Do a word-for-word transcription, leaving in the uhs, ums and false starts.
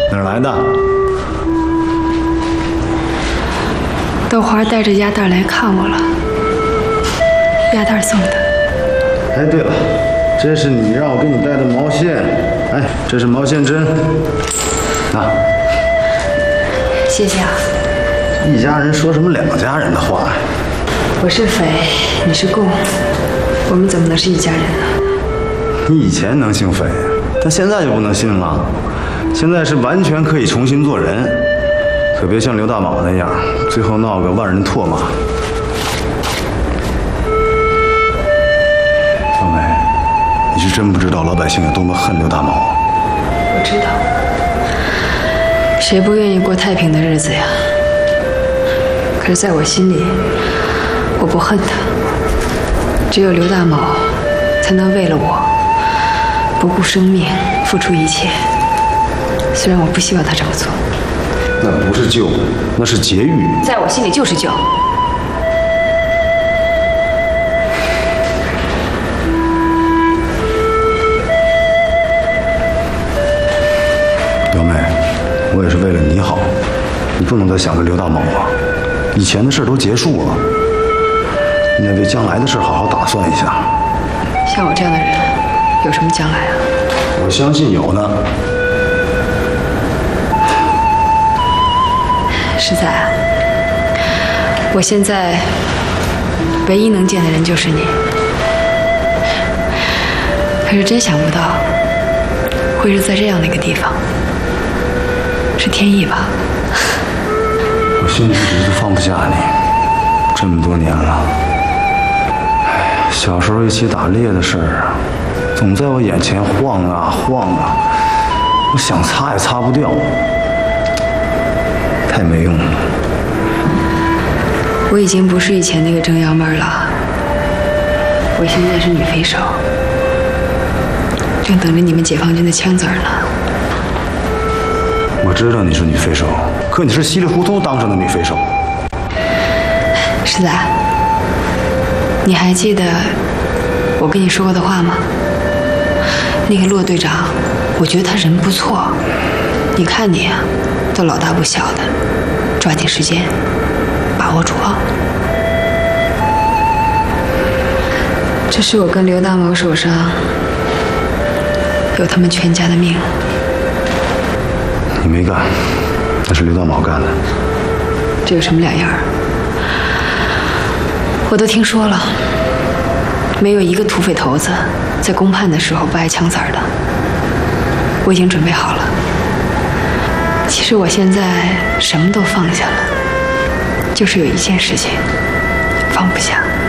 哪儿来的？ 豆花带着鸭蛋来看我了，鸭蛋送的。 哎，对了，这是你让我给你带的毛线，哎，这是毛线针，啊， 谢谢啊。 一家人说什么两家人的话呀？ 我是匪，你是贡，我们怎么能是一家人呢？ 你以前能姓匪，但现在就不能姓了。现在是完全可以重新做人，可别像刘大宝那样，最后闹个万人唾骂。小梅，你是真不知道老百姓有多么恨刘大宝。 我知道，谁不愿意过太平的日子呀？可是在我心里，我不恨他。只有刘大卯才能为了我不顾生命，付出一切。虽然我不希望他这么做。 那不是救，那是劫狱。 在我心里就是救。 表妹，我也是为了你好，你不能再想着刘大猛了。以前的事都结束了，你得为将来的事好好打算一下。 像我这样的人，有什么将来啊？ 我相信有呢。 实在啊，我现在唯一能见的人就是你。可是真想不到，会是在这样的一个地方，是天意吧？ 我心里一直都放不下你，这么多年了。哎，小时候一起打猎的事儿啊，总在我眼前晃啊晃啊，我想擦也擦不掉，太没用了。 我已经不是以前那个正幺妹了，我现在是女匪首，正等着你们解放军的枪子儿呢。 我知道你是女匪首，可你是稀里糊涂当上的女匪首。 世仔，你还记得我跟你说过的话吗？那个骆队长，我觉得他人不错，你看你啊，都老大不小的，抓紧时间，把握住啊！这是我跟刘大谋手上有他们全家的命。 你没干，那是刘大卯干的。 这有什么两样？我都听说了，没有一个土匪头子在公判的时候不挨枪子儿的。我已经准备好了。其实我现在什么都放下了，就是有一件事情放不下。